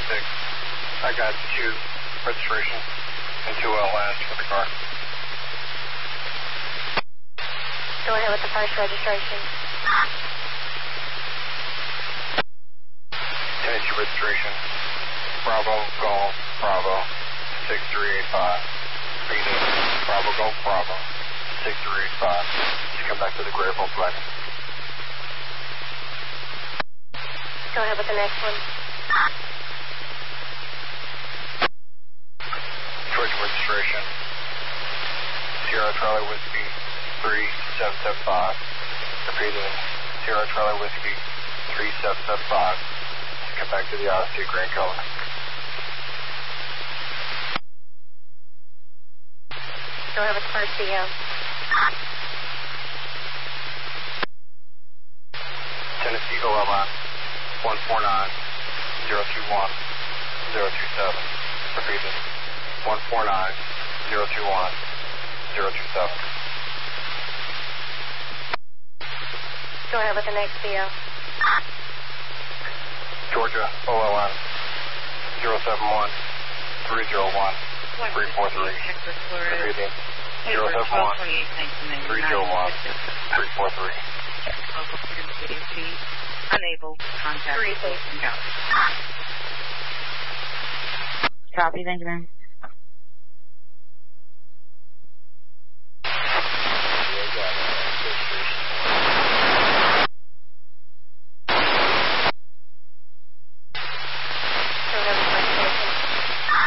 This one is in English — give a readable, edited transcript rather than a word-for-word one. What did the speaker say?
I got 2 registration and 2 LS for the car. Go ahead with the first registration. Tennessee registration. Bravo, Golf, Bravo, 6385. Repeating, Bravo, Golf, Bravo, 6385. Just come back to the gray Volkswagen. Go ahead with the next one. Georgia registration. Sierra Charlie Whiskey 3775. Repeating, Sierra Charlie Whiskey 3775. Just come back to the Odyssey gray color. Go ahead with the first CO. Tennessee OLM 149-021-027. Repeating, 149-021-027. Go ahead with the next CO. Georgia OLM 071-301-343. Repeating, 071-301-343. Unable to contact. Copy, Benjamin.